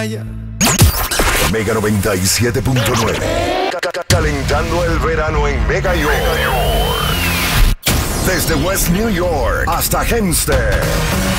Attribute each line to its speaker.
Speaker 1: playa.
Speaker 2: Mega 97.9. Calentando el verano en Mega York. Desde West New York hasta Hempstead.